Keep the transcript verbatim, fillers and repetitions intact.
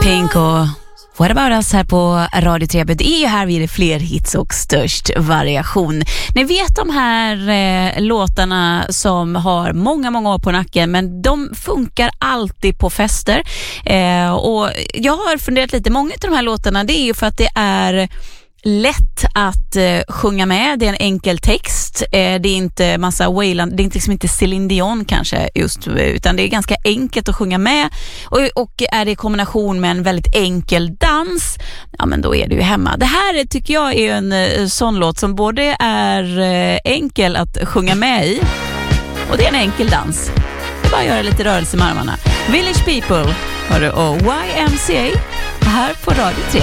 Pink och What About Us här på Radio tre. Det är ju här vi är fler hits och störst variation. Ni vet de här eh, låtarna som har många, många år på nacken, men de funkar alltid på fester. Eh, och jag har funderat lite, många av de här låtarna, det är ju för att det är lätt att eh, sjunga med. Det är en enkel text. Eh, det är inte massa wailande, det är inte, liksom inte Celine Dion kanske just, utan det är ganska enkelt att sjunga med. Och, och är det i kombination med en väldigt enkel dans, ja men då är det ju hemma. Det här tycker jag är en eh, sån låt som både är eh, enkel att sjunga med i, och det är en enkel dans. Det är bara att göra lite rörelse med armarna. Village People har du, och Y M C A här på Radio tre.